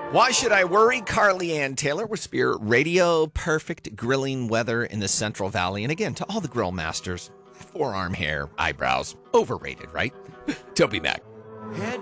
Why should I worry? Carly Ann Taylor with Spirit Radio. Perfect grilling weather in the Central Valley. And again, to all the grill masters, forearm hair, eyebrows, overrated, right? Toby Mac.